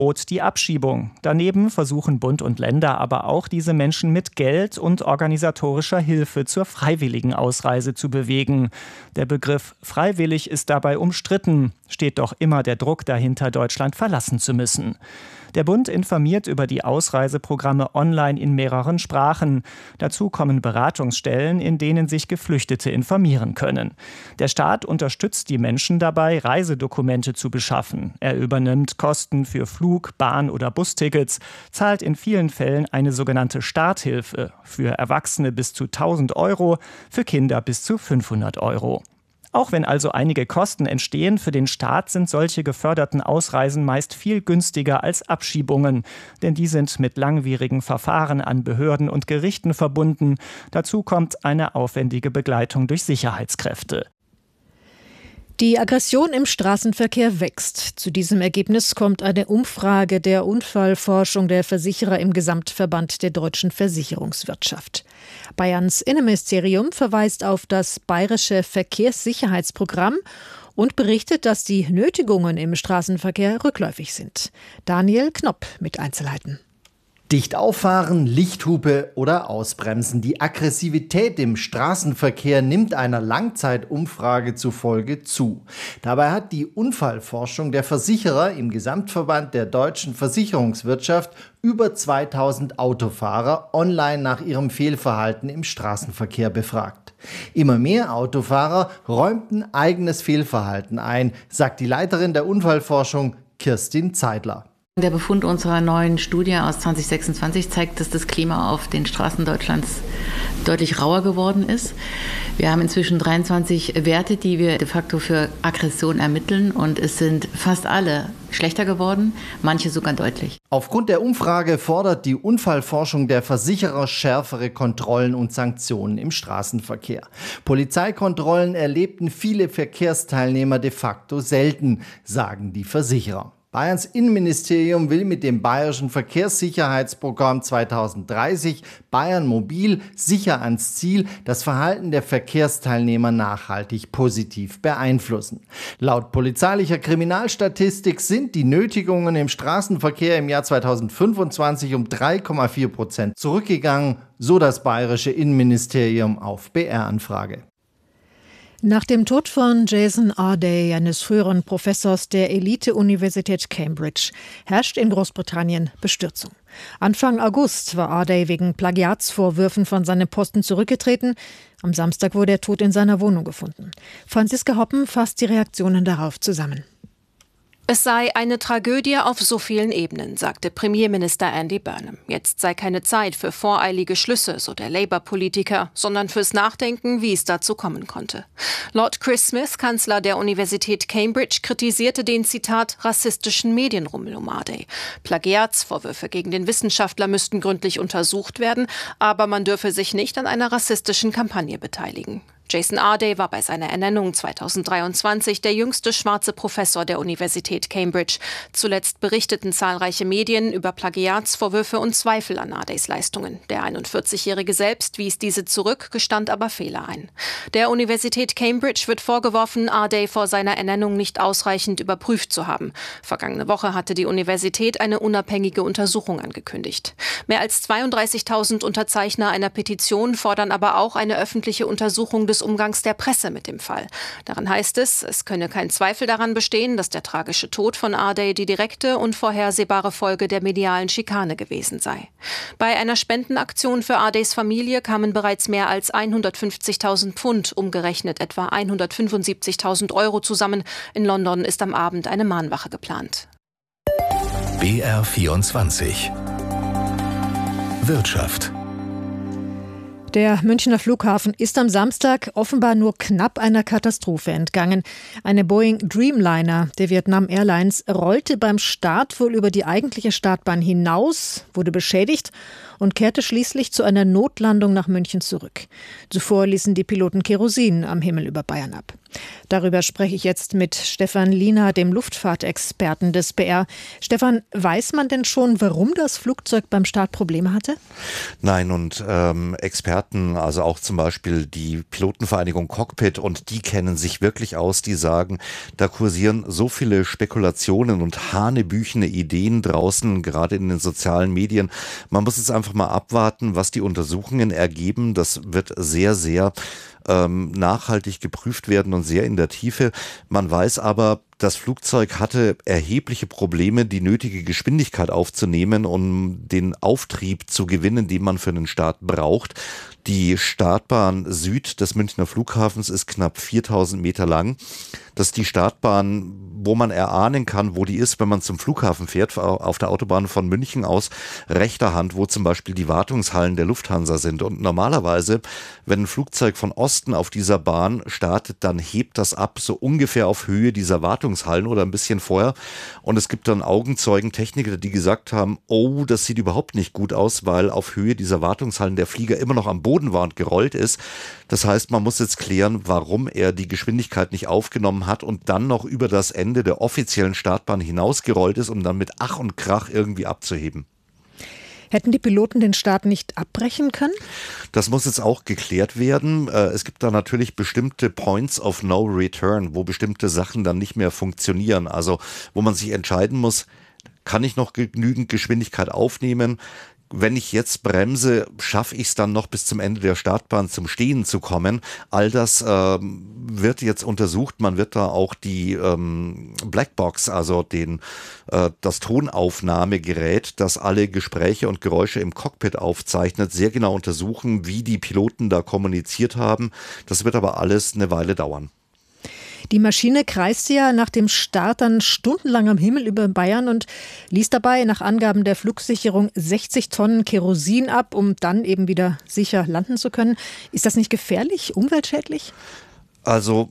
Die Abschiebung. Daneben versuchen Bund und Länder aber auch, diese Menschen mit Geld und organisatorischer Hilfe zur freiwilligen Ausreise zu bewegen. Der Begriff freiwillig ist dabei umstritten, steht doch immer der Druck dahinter, Deutschland verlassen zu müssen. Der Bund informiert über die Ausreiseprogramme online in mehreren Sprachen. Dazu kommen Beratungsstellen, in denen sich Geflüchtete informieren können. Der Staat unterstützt die Menschen dabei, Reisedokumente zu beschaffen. Er übernimmt Kosten für Flug-, Bahn- oder Bustickets, zahlt in vielen Fällen eine sogenannte Starthilfe. Für Erwachsene bis zu 1.000 €, für Kinder bis zu 500 €. Auch wenn also einige Kosten entstehen, für den Staat sind solche geförderten Ausreisen meist viel günstiger als Abschiebungen. Denn die sind mit langwierigen Verfahren an Behörden und Gerichten verbunden. Dazu kommt eine aufwendige Begleitung durch Sicherheitskräfte. Die Aggression im Straßenverkehr wächst. Zu diesem Ergebnis kommt eine Umfrage der Unfallforschung der Versicherer im Gesamtverband der deutschen Versicherungswirtschaft. Bayerns Innenministerium verweist auf das bayerische Verkehrssicherheitsprogramm und berichtet, dass die Nötigungen im Straßenverkehr rückläufig sind. Daniel Knopp mit Einzelheiten. Dicht auffahren, Lichthupe oder ausbremsen. Die Aggressivität im Straßenverkehr nimmt einer Langzeitumfrage zufolge zu. Dabei hat die Unfallforschung der Versicherer im Gesamtverband der deutschen Versicherungswirtschaft über 2000 Autofahrer online nach ihrem Fehlverhalten im Straßenverkehr befragt. Immer mehr Autofahrer räumten eigenes Fehlverhalten ein, sagt die Leiterin der Unfallforschung Kirstin Zeidler. Der Befund unserer neuen Studie aus 2026 zeigt, dass das Klima auf den Straßen Deutschlands deutlich rauer geworden ist. Wir haben inzwischen 23 Werte, die wir de facto für Aggression ermitteln, und es sind fast alle schlechter geworden, manche sogar deutlich. Aufgrund der Umfrage fordert die Unfallforschung der Versicherer schärfere Kontrollen und Sanktionen im Straßenverkehr. Polizeikontrollen erlebten viele Verkehrsteilnehmer de facto selten, sagen die Versicherer. Bayerns Innenministerium will mit dem Bayerischen Verkehrssicherheitsprogramm 2030 Bayern mobil sicher ans Ziel das Verhalten der Verkehrsteilnehmer nachhaltig positiv beeinflussen. Laut polizeilicher Kriminalstatistik sind die Nötigungen im Straßenverkehr im Jahr 2025 um 3,4% zurückgegangen, so das Bayerische Innenministerium auf BR-Anfrage. Nach dem Tod von Jason Arday, eines früheren Professors der Elite-Universität Cambridge, herrscht in Großbritannien Bestürzung. Anfang August war Arday wegen Plagiatsvorwürfen von seinem Posten zurückgetreten. Am Samstag wurde er tot in seiner Wohnung gefunden. Franziska Hoppen fasst die Reaktionen darauf zusammen. Es sei eine Tragödie auf so vielen Ebenen, sagte Premierminister Andy Burnham. Jetzt sei keine Zeit für voreilige Schlüsse, so der Labour-Politiker, sondern fürs Nachdenken, wie es dazu kommen konnte. Lord Chris Smith, Kanzler der Universität Cambridge, kritisierte den, Zitat, rassistischen Medienrummel um Arday. Plagiatsvorwürfe gegen den Wissenschaftler müssten gründlich untersucht werden, aber man dürfe sich nicht an einer rassistischen Kampagne beteiligen. Jason Arday war bei seiner Ernennung 2023 der jüngste schwarze Professor der Universität Cambridge. Zuletzt berichteten zahlreiche Medien über Plagiatsvorwürfe und Zweifel an Ardays Leistungen. Der 41-Jährige selbst wies diese zurück, gestand aber Fehler ein. Der Universität Cambridge wird vorgeworfen, Arday vor seiner Ernennung nicht ausreichend überprüft zu haben. Vergangene Woche hatte die Universität eine unabhängige Untersuchung angekündigt. Mehr als 32.000 Unterzeichner einer Petition fordern aber auch eine öffentliche Untersuchung des Umgangs der Presse mit dem Fall. Darin heißt es, es könne kein Zweifel daran bestehen, dass der tragische Tod von Arday die direkte und vorhersehbare Folge der medialen Schikane gewesen sei. Bei einer Spendenaktion für Ardays Familie kamen bereits mehr als 150.000 Pfund, umgerechnet etwa 175.000 € zusammen. In London ist am Abend eine Mahnwache geplant. BR24 Wirtschaft. Der Münchner Flughafen ist am Samstag offenbar nur knapp einer Katastrophe entgangen. Eine Boeing Dreamliner der Vietnam Airlines rollte beim Start wohl über die eigentliche Startbahn hinaus, wurde beschädigt und kehrte schließlich zu einer Notlandung nach München zurück. Zuvor ließen die Piloten Kerosin am Himmel über Bayern ab. Darüber spreche ich jetzt mit Stefan Liener, dem Luftfahrtexperten des BR. Stefan, weiß man denn schon, warum das Flugzeug beim Start Probleme hatte? Nein, und Experten, also auch zum Beispiel die Pilotenvereinigung Cockpit, und die kennen sich wirklich aus, die sagen, da kursieren so viele Spekulationen und hanebüchene Ideen draußen, gerade in den sozialen Medien. Man muss jetzt einfach mal abwarten, was die Untersuchungen ergeben. Das wird sehr, sehr nachhaltig geprüft werden und sehr in der Tiefe. Man weiß aber, das Flugzeug hatte erhebliche Probleme, die nötige Geschwindigkeit aufzunehmen, um den Auftrieb zu gewinnen, den man für einen Start braucht. Die Startbahn Süd des Münchner Flughafens ist knapp 4000 Meter lang. Das ist die Startbahn, wo man erahnen kann, wo die ist, wenn man zum Flughafen fährt, auf der Autobahn von München aus, rechter Hand, wo zum Beispiel die Wartungshallen der Lufthansa sind. Und normalerweise, wenn ein Flugzeug von Osten auf dieser Bahn startet, dann hebt das ab, so ungefähr auf Höhe dieser Wartungshallen oder ein bisschen vorher. Und es gibt dann Augenzeugen, Techniker, die gesagt haben, oh, das sieht überhaupt nicht gut aus, weil auf Höhe dieser Wartungshallen der Flieger immer noch am Boden war und gerollt ist. Das heißt, man muss jetzt klären, warum er die Geschwindigkeit nicht aufgenommen hat und dann noch über das Ende der offiziellen Startbahn hinausgerollt ist, um dann mit Ach und Krach irgendwie abzuheben. Hätten die Piloten den Start nicht abbrechen können? Das muss jetzt auch geklärt werden. Es gibt da natürlich bestimmte Points of No Return, wo bestimmte Sachen dann nicht mehr funktionieren. Also wo man sich entscheiden muss, kann ich noch genügend Geschwindigkeit aufnehmen? Wenn ich jetzt bremse, schaffe ich es dann noch bis zum Ende der Startbahn zum Stehen zu kommen. All das wird jetzt untersucht. Man wird da auch die Blackbox, also das Tonaufnahmegerät, das alle Gespräche und Geräusche im Cockpit aufzeichnet, sehr genau untersuchen, wie die Piloten da kommuniziert haben. Das wird aber alles eine Weile dauern. Die Maschine kreiste ja nach dem Start dann stundenlang am Himmel über Bayern und ließ dabei nach Angaben der Flugsicherung 60 Tonnen Kerosin ab, um dann eben wieder sicher landen zu können. Ist das nicht gefährlich, umweltschädlich? Also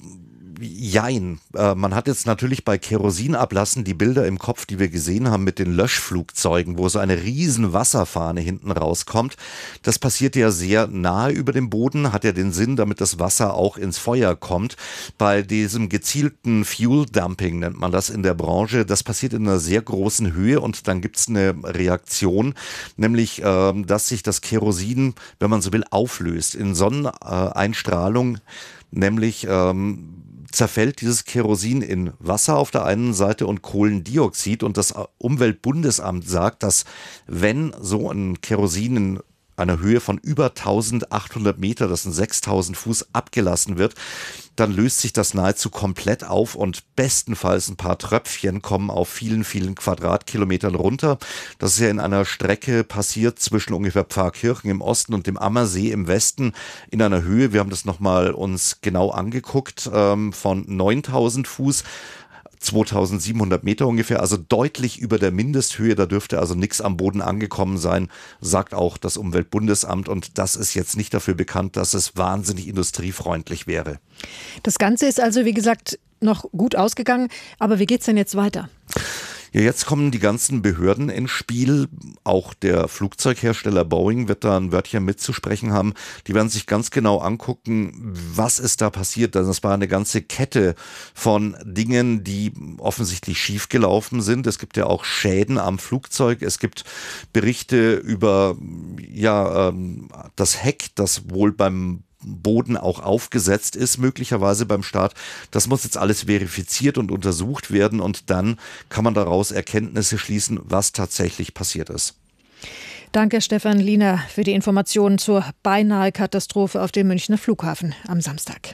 jein. Man hat jetzt natürlich bei Kerosinablassen die Bilder im Kopf, die wir gesehen haben mit den Löschflugzeugen, wo so eine riesen Wasserfahne hinten rauskommt. Das passiert ja sehr nahe über dem Boden, hat ja den Sinn, damit das Wasser auch ins Feuer kommt. Bei diesem gezielten Fuel Dumping nennt man das in der Branche. Das passiert in einer sehr großen Höhe und dann gibt es eine Reaktion, nämlich, dass sich das Kerosin, wenn man so will, auflöst in Sonneneinstrahlung, nämlich zerfällt dieses Kerosin in Wasser auf der einen Seite und Kohlendioxid, und das Umweltbundesamt sagt, dass wenn so ein Kerosin in einer Höhe von über 1800 Meter, das sind 6000 Fuß, abgelassen wird, dann löst sich das nahezu komplett auf und bestenfalls ein paar Tröpfchen kommen auf vielen, vielen Quadratkilometern runter. Das ist ja in einer Strecke passiert zwischen ungefähr Pfarrkirchen im Osten und dem Ammersee im Westen in einer Höhe, wir haben das nochmal uns genau angeguckt, von 9000 Fuß. 2700 Meter ungefähr, also deutlich über der Mindesthöhe, da dürfte also nichts am Boden angekommen sein, sagt auch das Umweltbundesamt, und das ist jetzt nicht dafür bekannt, dass es wahnsinnig industriefreundlich wäre. Das Ganze ist also, wie gesagt, noch gut ausgegangen, aber wie geht's denn jetzt weiter? Ja, jetzt kommen die ganzen Behörden ins Spiel. Auch der Flugzeughersteller Boeing wird da ein Wörtchen mitzusprechen haben. Die werden sich ganz genau angucken, was ist da passiert. Das war eine ganze Kette von Dingen, die offensichtlich schiefgelaufen sind. Es gibt ja auch Schäden am Flugzeug. Es gibt Berichte über das Heck, das wohl beim Boden auch aufgesetzt ist, möglicherweise beim Start. Das muss jetzt alles verifiziert und untersucht werden, und dann kann man daraus Erkenntnisse schließen, was tatsächlich passiert ist. Danke, Stefan Liener, für die Informationen zur beinahe Katastrophe auf dem Münchner Flughafen am Samstag.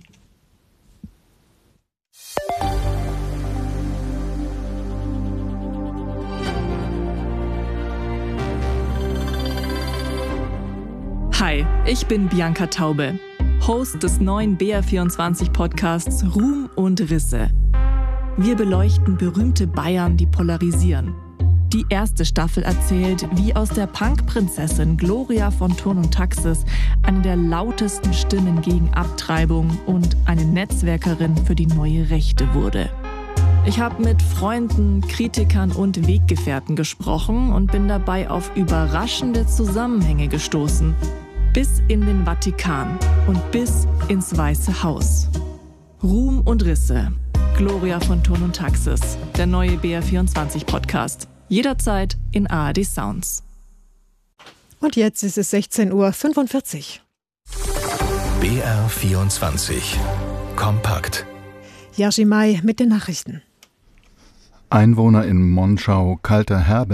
Hi, ich bin Bianca Taube, Host des neuen BR24-Podcasts Ruhm und Risse. Wir beleuchten berühmte Bayern, die polarisieren. Die erste Staffel erzählt, wie aus der Punk-Prinzessin Gloria von Thurn und Taxis eine der lautesten Stimmen gegen Abtreibung und eine Netzwerkerin für die neue Rechte wurde. Ich habe mit Freunden, Kritikern und Weggefährten gesprochen und bin dabei auf überraschende Zusammenhänge gestoßen. Bis in den Vatikan und bis ins Weiße Haus. Ruhm und Risse. Gloria von Thurn und Taxis. Der neue BR24-Podcast. Jederzeit in ARD Sounds. Und jetzt ist es 16:45 Uhr. BR24 Kompakt. Yashi Mai mit den Nachrichten. Einwohner in Monschau, kalter Herberge.